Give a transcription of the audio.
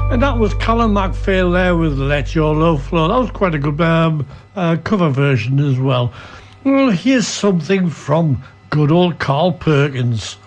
And that was Callum MacPhail there with Let Your Love Flow. That was quite a good cover version as well. Well, here's something from good old Carl Perkins.